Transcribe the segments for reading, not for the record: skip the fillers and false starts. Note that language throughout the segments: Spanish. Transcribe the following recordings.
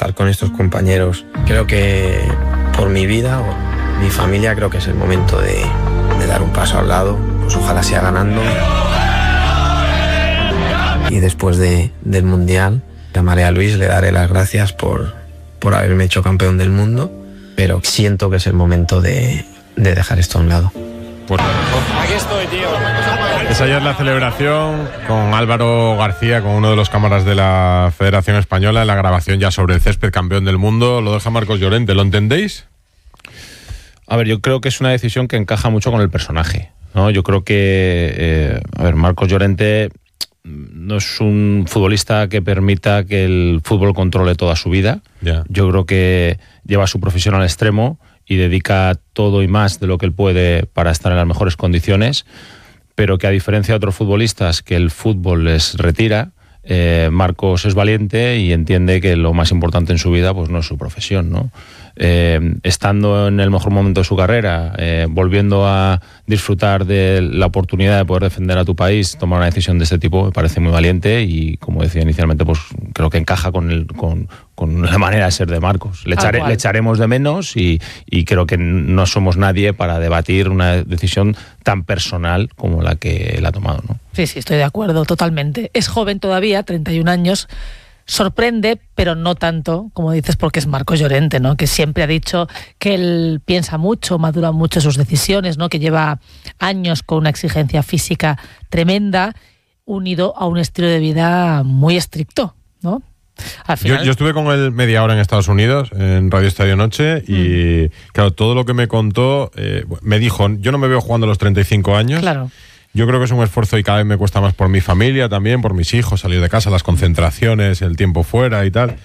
estar con estos compañeros. Creo que por mi vida o mi familia creo que es el momento de dar un paso al lado, pues ojalá sea ganando. Y después del Mundial llamaré a Luis, le daré las gracias por haberme hecho campeón del mundo, pero siento que es el momento de dejar esto a un lado. Aquí estoy, tío. Es ayer la celebración con Álvaro García, con uno de los cámaras de la Federación Española, en la grabación ya sobre el césped, campeón del mundo. Lo deja Marcos Llorente, ¿lo entendéis? A ver, yo creo que es una decisión que encaja mucho con el personaje, ¿no? Yo creo que, Marcos Llorente no es un futbolista que permita que el fútbol controle toda su vida. Yeah. Yo creo que lleva su profesión al extremo y dedica todo y más de lo que él puede para estar en las mejores condiciones, pero que a diferencia de otros futbolistas que el fútbol les retira, Marcos es valiente y entiende que lo más importante en su vida pues no es su profesión, ¿no? Estando en el mejor momento de su carrera, volviendo a disfrutar de la oportunidad de poder defender a tu país, tomar una decisión de este tipo me parece muy valiente y, como decía inicialmente, pues creo que encaja con la manera de ser de Marcos. Le echaremos de menos y creo que no somos nadie para debatir una decisión tan personal como la que él ha tomado, ¿no? Sí, estoy de acuerdo, totalmente. Es joven todavía, 31 años, sorprende, pero no tanto, como dices, porque es Marcos Llorente, ¿no? Que siempre ha dicho que él piensa mucho, madura mucho sus decisiones, ¿no? Que lleva años con una exigencia física tremenda, unido a un estilo de vida muy estricto, ¿no? Al final... Yo estuve con él media hora en Estados Unidos, en Radio Estadio Noche, y claro, todo lo que me contó, me dijo, yo no me veo jugando a los 35 años. Claro. Yo creo que es un esfuerzo y cada vez me cuesta más por mi familia también, por mis hijos, salir de casa, las concentraciones, el tiempo fuera y tal.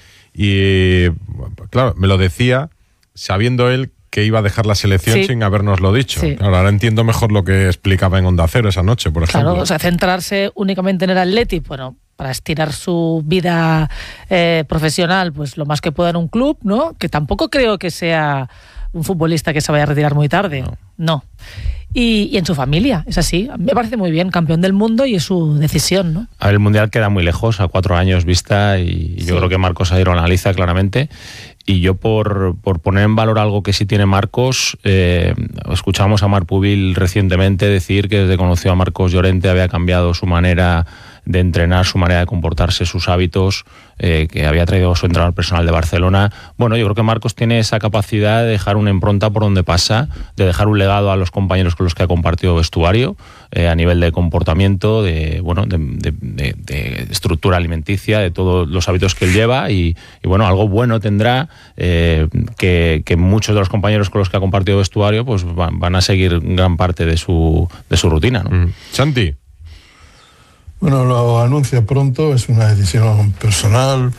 Y claro, me lo decía sabiendo él que iba a dejar la selección sin habernoslo dicho. Sí. Claro, ahora entiendo mejor lo que explicaba en Onda Cero esa noche, por ejemplo. Claro, o sea, centrarse únicamente en el Atleti, bueno, para estirar su vida profesional, pues lo más que pueda en un club, ¿no? Que tampoco creo que sea un futbolista que se vaya a retirar muy tarde. No. Y en su familia, es así. Me parece muy bien, campeón del mundo y es su decisión, ¿no? A ver, el Mundial queda muy lejos, a 4 años vista, y yo creo que Marcos ahí lo analiza claramente. Y yo por poner en valor algo que sí tiene Marcos, escuchamos a Marc Pubil recientemente decir que desde que conoció a Marcos Llorente había cambiado su manera de entrenar, su manera de comportarse, sus hábitos, que había traído su entrenador personal de Barcelona. Bueno, yo creo que Marcos tiene esa capacidad de dejar una impronta por donde pasa, de dejar un legado a los compañeros con los que ha compartido vestuario, a nivel de comportamiento, de estructura alimenticia, de todos los hábitos que él lleva y bueno, algo bueno tendrá, que muchos de los compañeros con los que ha compartido vestuario pues van a seguir gran parte de su rutina, ¿no? Santi. Bueno, lo anuncia pronto, es una decisión personal.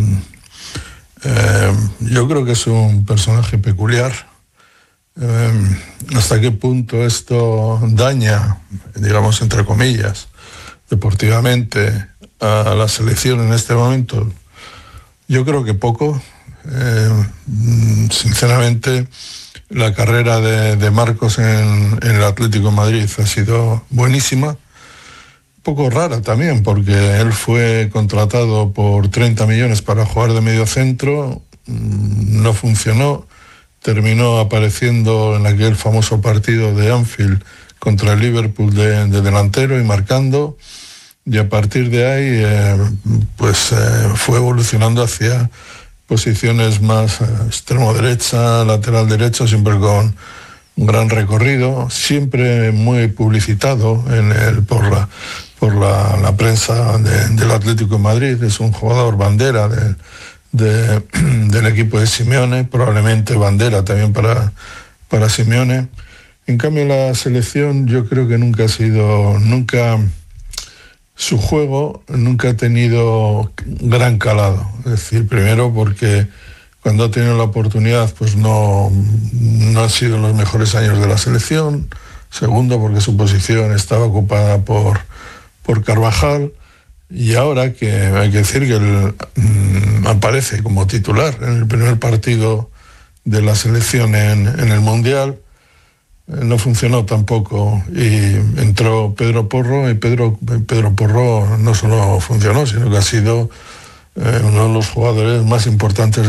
Yo creo que es un personaje peculiar. ¿Hasta qué punto esto daña, digamos, entre comillas, deportivamente a la selección en este momento? Yo creo que poco. Sinceramente, la carrera de Marcos en el Atlético de Madrid ha sido buenísima. Poco rara también, porque él fue contratado por 30 millones para jugar de mediocentro, no funcionó, terminó apareciendo en aquel famoso partido de Anfield contra el Liverpool de delantero y marcando, y a partir de ahí fue evolucionando hacia posiciones más extremo derecha, lateral derecho, siempre con un gran recorrido, siempre muy publicitado por la prensa del Atlético de Madrid. Es un jugador bandera del equipo de Simeone, probablemente bandera también para Simeone. En cambio, la selección yo creo que su juego nunca ha tenido gran calado. Es decir, primero porque cuando ha tenido la oportunidad pues no han sido los mejores años de la selección. Segundo, porque su posición estaba ocupada por Carvajal, y ahora que hay que decir que él aparece como titular en el primer partido de la selección en el Mundial, no funcionó tampoco, y entró Pedro Porro, y Pedro Porro no solo funcionó, sino que ha sido uno de los jugadores más importantes